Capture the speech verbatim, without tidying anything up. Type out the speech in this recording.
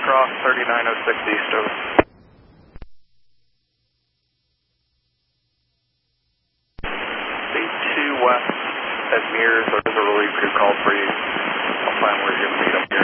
cross thirty-nine oh six east, over. B two west at Mears, there's a relief crew call for you. I'll find where you're going to meet up here.